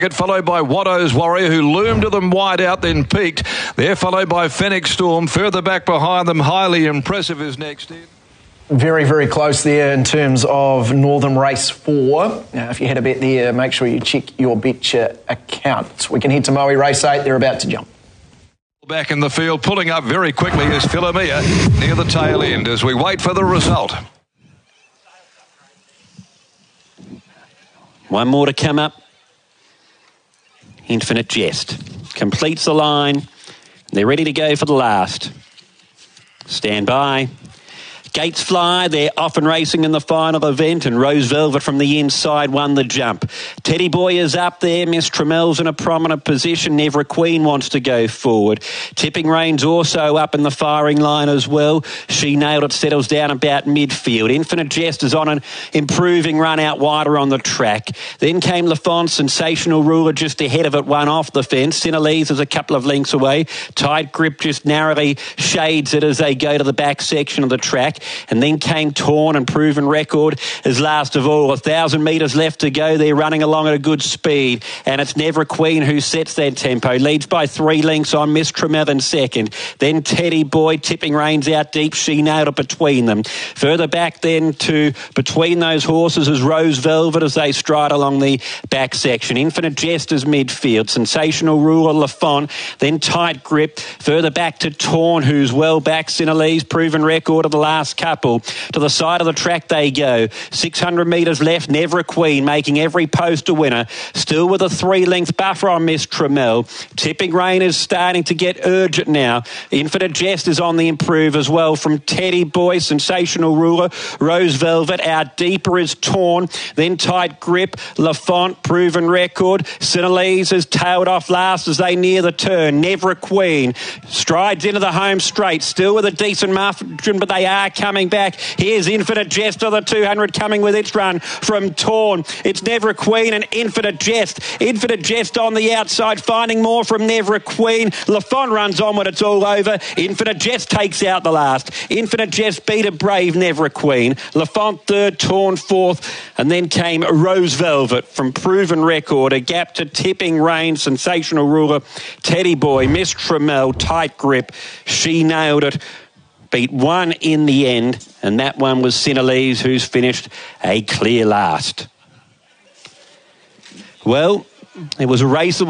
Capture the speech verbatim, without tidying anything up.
Followed by Watto's Warrior, who loomed to them wide out, then peaked. They're followed by Fenix Storm. Further back behind them, Highly Impressive is next in. Very, very close there in terms of Northern Race four. Now, if you had a bet there, make sure you check your Betcha account. We can head to Moe Race eight. They're about to jump. Back in the field, pulling up very quickly is Philomia near the tail end as we wait for the result. One more to come up. Infinite Jest completes the line. They're ready to go for the last. Stand by. Gates Fly, they're off and racing in the final event, and Rose Velvet from the inside won the jump. Teddy Boy is up there. Miss Tramel's in a prominent position. Never Queen wants to go forward. Tipping Rain's also up in the firing line as well. She Nailed It settles down about midfield. Infinite Jest is on an improving run out wider on the track. Then came Lafont, Sensational Ruler just ahead of it, one off the fence. Sinalese is a couple of lengths away. Tight Grip just narrowly shades it as they go to the back section of the track. And then came Torn and Proven Record as last of all. A thousand metres left to go. They're running along at a good speed. And it's Never Queen who sets that tempo. Leads by three lengths on Miss Tremel in second. Then Teddy Boy, Tipping Rain's out deep. She Nailed It between them. Further back then to between those horses is Rose Velvet as they stride along the back section. Infinite Jest is midfield. Sensational Ruler, Lafont. Then Tight Grip. Further back to Torn, who's well back. Sinalese, Proven Record of the last couple. To the side of the track they go. six hundred metres left. Never a Queen making every post a winner. Still with a three-length buffer on Miss Tremel. Tipping Rain is starting to get urgent now. Infinite Jest is on the improve as well from Teddy Boy, Sensational Ruler, Rose Velvet. Out deeper is Torn. Then Tight Grip, Lafont, Proven Record. Sinalese is tailed off last as they near the turn. Never a Queen strides into the home straight. Still with a decent margin, but they are coming back. Here's Infinite Jest of the two hundred coming with its run from Torn. It's Never a Queen and Infinite Jest. Infinite Jest on the outside, finding more from Never a Queen. Lafont runs on when it's all over. Infinite Jest takes out the last. Infinite Jest beat a brave Never a Queen. Lafont third, Torn fourth, and then came Rose Velvet from Proven Record. A gap to Tipping Rain, Sensational Ruler, Teddy Boy, Miss Tremel, Tight Grip. She Nailed It. Beat one in the end, and that one was Sinalese, who's finished a clear last. Well, it was a race of